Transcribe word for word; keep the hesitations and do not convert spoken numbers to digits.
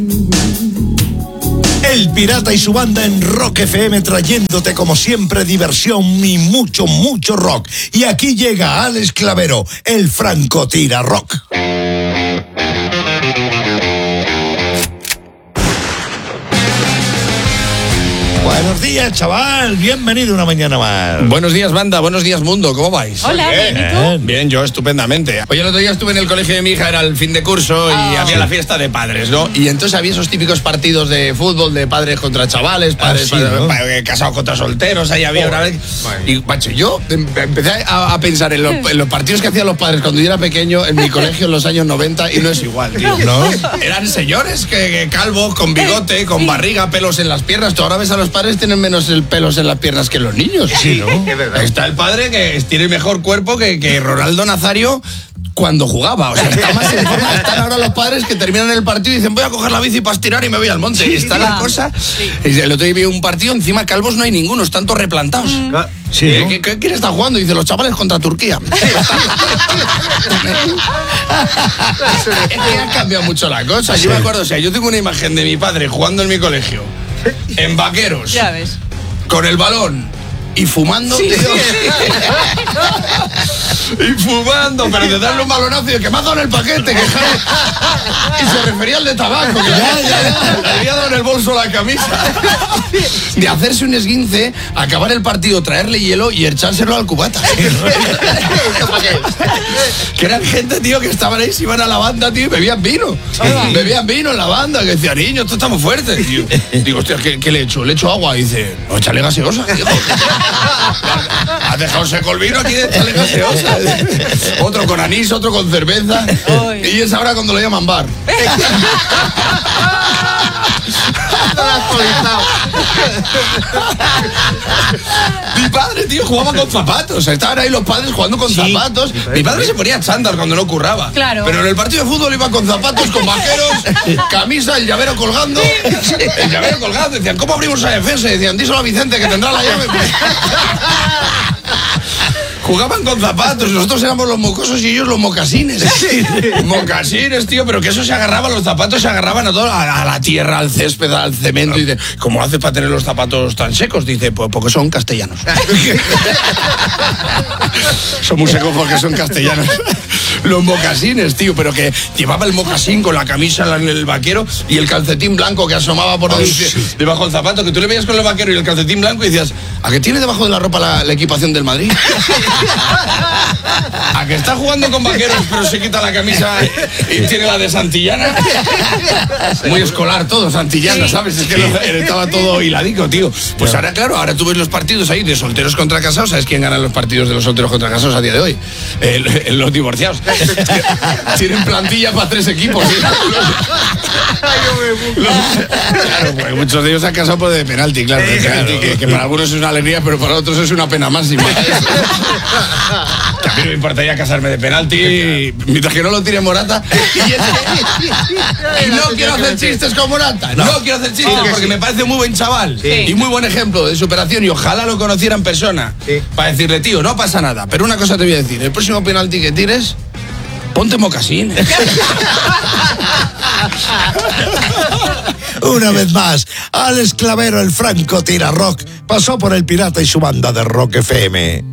El Pirata y su banda en Rock F M, trayéndote como siempre diversión y mucho, mucho rock. Y aquí llega Alex Clavero, el Francotira Rock. Buenos días, chaval. Bienvenido una mañana más. Buenos días, banda. Buenos días, mundo. ¿Cómo vais? Hola, bien. ¿Y tú? Bien, yo estupendamente. Oye, el otro día estuve en el colegio de mi hija, era el fin de curso y Oh. había Sí. la fiesta de padres, ¿no? Y entonces había esos típicos partidos de fútbol de padres contra chavales, padres Ah, sí, padres, ¿no? padres casados contra solteros. Ahí había Oh, una vez. Y, macho, yo em- empecé a, a pensar en los, en los partidos que hacían los padres cuando yo era pequeño en mi colegio en los años noventa y no es igual, tío. ¿No? Eran señores que, que calvos, con bigote, con barriga, pelos en las piernas. Tú ahora ves a los padres tienen menos el pelos en las piernas que los niños. Sí, ¿no? Es verdad. Está el padre que tiene mejor cuerpo que, que Ronaldo Nazario cuando jugaba. O sea, está más en forma. Están ahora los padres que terminan el partido y dicen voy a coger la bici para estirar y me voy al monte. Y está la cosa. Y el otro día vi un partido, encima calvos no hay ninguno, están todos replantados. Sí, ¿Qué, ¿no? qué, qué- quién está jugando? Dice, los chavales contra Turquía. Es que ha cambiado mucho la cosa. Yo me acuerdo, o sea, yo tengo una imagen de mi padre jugando en mi colegio, en vaqueros, Ya ves. con el balón y fumando, tío. Y fumando, pero de darle un balonazo y de que me ha dado en el paquete, que y se refería al de tabaco, que ya, ya, ya, le había dado en el bolso la camisa. De hacerse un esguince, acabar el partido, traerle hielo y echárselo al cubata. Que eran gente, tío, que estaban ahí, se iban a la banda, tío, y bebían vino. Bebían vino en la banda, que decía, niño, esto está muy fuerte, tío. Digo, hostia, ¿qué, qué le echo? Le echo agua. Y dice, no, échale gaseosa, tío. Has dejado seco el vino aquí, échale gaseosa. Otro con anís, otro con cerveza. Ay. Y es ahora cuando lo llaman bar. Mi padre, tío, jugaba con zapatos. O sea, estaban ahí los padres jugando con zapatos. Mi padre se ponía chándal cuando no curraba. Claro. Pero en el partido de fútbol iba con zapatos, con vaqueros, camisa, el llavero colgando. El llavero colgando. Decían, ¿cómo abrimos esa defensa? Y decían, díselo a Vicente que tendrá la llave. Jugaban con zapatos, nosotros éramos los mocosos y ellos los mocasines. Mocasines, tío, pero que eso se agarraba, los zapatos se agarraban a todo, a, a la tierra, al césped, al cemento. Y dice, ¿cómo haces para tener los zapatos tan secos? Dice, pues porque son castellanos. Son muy secos porque son castellanos. Los mocasines, tío, pero que llevaba el mocasín con la camisa en el vaquero y el calcetín blanco que asomaba por ahí, debajo del zapato, que tú le veías con el vaquero y el calcetín blanco y decías, ¿a qué tiene debajo de la ropa la, la equipación del Madrid? ¿A que está jugando con vaqueros pero se quita la camisa y tiene la de Santillana? Muy escolar todo, Santillana, ¿sabes? Es que no- estaba todo hiladico, tío. Pues ahora, claro, ahora tú ves los partidos ahí de solteros contra casados. ¿Sabes quién gana los partidos de los solteros contra casados a día de hoy? El- el- los divorciados. Tienen plantilla para tres equipos. ¿Sí? Claro, pues muchos de ellos se han casado por de penalti, claro. de penalti, que, que para algunos es una alegría, pero para otros es una pena máxima. Que a mí no me importaría casarme de penalti mientras que no lo tire Morata. Y, es- y no quiero hacer chistes con Morata. No, quiero hacer chistes porque me parece muy buen chaval. Sí. Y muy buen ejemplo de superación. Y ojalá lo conociera en persona. Sí. Para decirle, tío, no pasa nada. Pero una cosa te voy a decir. El próximo penalti que tires, ponte mocasines. Una vez más, Alex Clavero, el Francotira Rock, pasó por el Pirata y su banda de Rock F M.